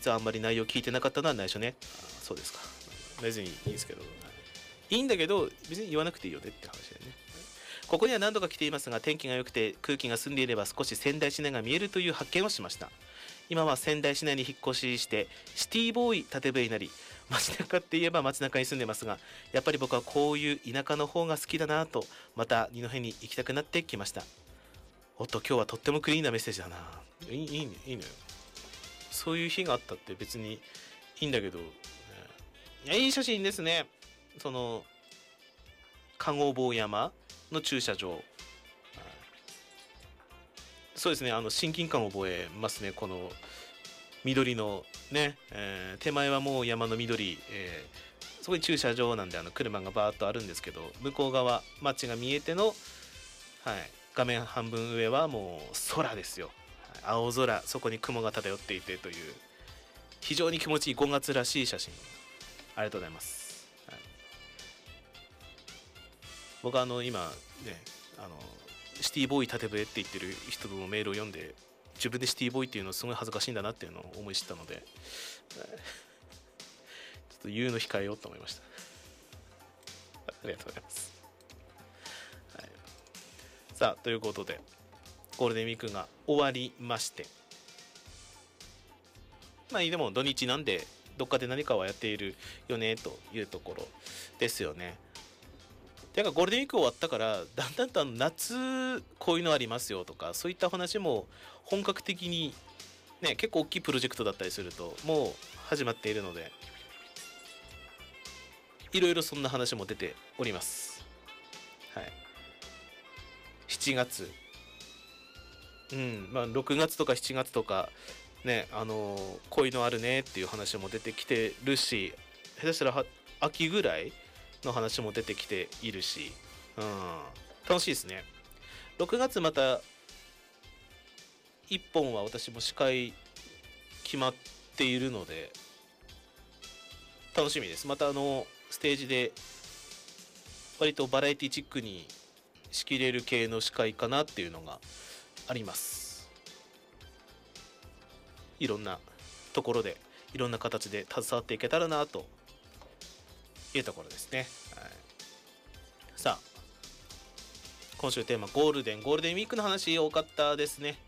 実はあんまり内容聞いてなかったのは内緒ね。そうですか。別にいいですけど、いいんだけど別に言わなくていいよねって話だよね。ここには何度か来ていますが、天気が良くて空気が澄んでいれば少し仙台市内が見えるという発見をしました。今は仙台市内に引っ越ししてシティボーイ縦笛になり、街中って言えば街中に住んでますが、やっぱり僕はこういう田舎の方が好きだなと、また二戸に行きたくなってきました。おっと、今日はとってもクリーンなメッセージだな。いいね、いいのよ。そういう日があったって別にいいんだけど、いや、いい写真ですね。その籠坊山の駐車場、そうですね、親近感を覚えますね。この緑のね、手前はもう山の緑、そこに駐車場なんで車がバーッとあるんですけど、向こう側街が見えての、はい、画面半分上はもう空ですよ。青空、そこに雲が漂っていてという非常に気持ちいい5月らしい写真、ありがとうございます。はい、僕は今ね、シティボーイ縦笛って言ってる人のメールを読んで、自分でシティボーイっていうのすごい恥ずかしいんだなっていうのを思い知ったので、ちょっと言うの控えようと思いました。ありがとうございます。はい、さあということでゴールデンウィークが終わりまして、まあでも土日なんでどっかで何かはやっているよねというところですよね。てかゴールデンウィーク終わったからだんだんと夏こういうのありますよとか、そういった話も本格的にね、結構大きいプロジェクトだったりするともう始まっているので、いろいろそんな話も出ております。はい、7月、まあ6月とか7月とかね、こういうのあるねっていう話も出てきてるし、下手したら秋ぐらいの話も出てきているし、楽しいですね。6月また1本は私も司会決まっているので楽しみです。またステージで割とバラエティチックに仕切れる系の司会かなっていうのがあります。いろんなところでいろんな形で携わっていけたらなというところですね。はい、さあ今週テーマゴールデンウィークの話多かったですね。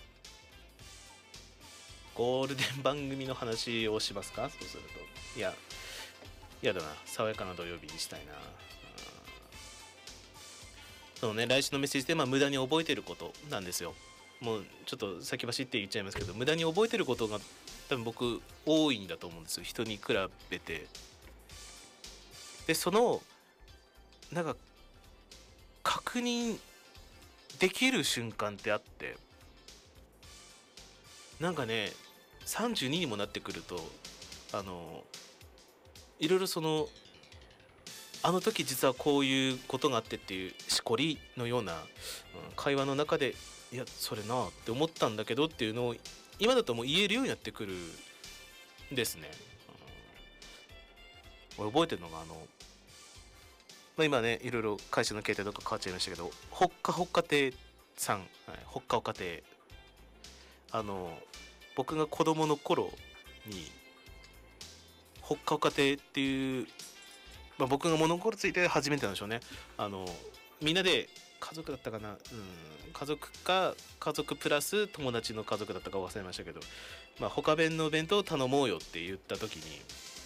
ゴールデン番組の話をしますか。そうするとやだな、爽やかな土曜日にしたいな。そうね、来週のメッセージテーマは無駄に覚えてることなんですよ。もうちょっと先走って言っちゃいますけど、無駄に覚えてることが多分僕多いんだと思うんですよ、人に比べて。でそのなんか確認できる瞬間ってあって、なんかね32にもなってくるといろいろあの時実はこういうことがあってっていうしこりのような、会話の中でいやそれなって思ったんだけどっていうのを今だともう言えるようになってくるんですね。俺覚えてるのが今ねいろいろ会社の携帯とか変わっちゃいましたけど、ほっかほっか亭さん、ほっかほっか亭、僕が子供の頃にほっかほっか亭っていう、僕が物心ついて初めてなんでしょうね。みんなで家族だったかな、家族プラス友達の家族だったか忘れましたけど、他弁の弁当を頼もうよって言った時に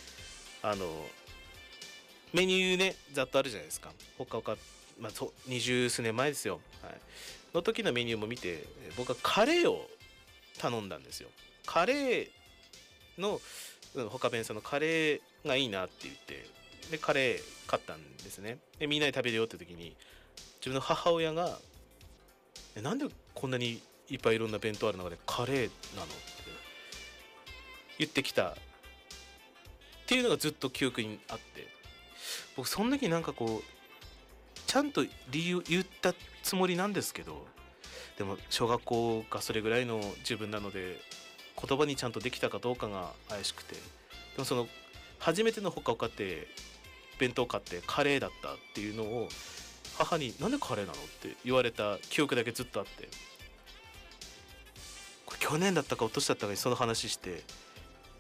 メニューねざっとあるじゃないですか。ほかほか、20数年前ですよ、の時のメニューも見て僕はカレーを頼んだんですよ。カレーの他弁さんのカレーがいいなって言って、でカレー買ったんですね。でみんなで食べるよって時に自分の母親がなんでこんなにいっぱいいろんな弁当ある中でカレーなのって言ってきたっていうのがずっと記憶にあって、僕その時なんかちゃんと理由言ったつもりなんですけど、でも小学校がそれぐらいの自分なので言葉にちゃんとできたかどうかが怪しくて、でも初めてのほかほかって弁当買ってカレーだったっていうのを母になんでカレーなのって言われた記憶だけずっとあって、これ去年だったか一昨年だったかにその話して、